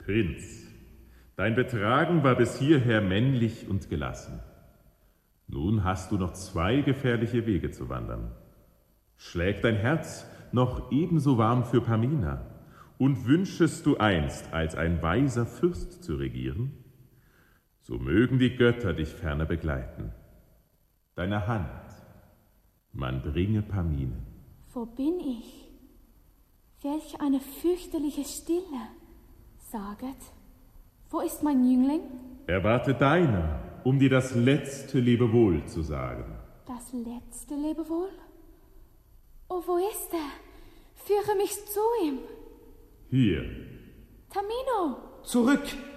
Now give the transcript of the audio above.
Prinz, dein Betragen war bis hierher männlich und gelassen. Nun hast du noch 2 gefährliche Wege zu wandern. Schlägt dein Herz noch ebenso warm für Pamina und wünschest du einst als ein weiser Fürst zu regieren, so mögen die Götter dich ferner begleiten. Deine Hand, man bringe Pamine. Wo bin ich? Welch eine fürchterliche Stille. Saget, wo ist mein Jüngling? Erwarte deiner, um dir das letzte Lebewohl zu sagen. Das letzte Lebewohl? Oh, wo ist er? Führe mich zu ihm. Hier. Tamino! Zurück!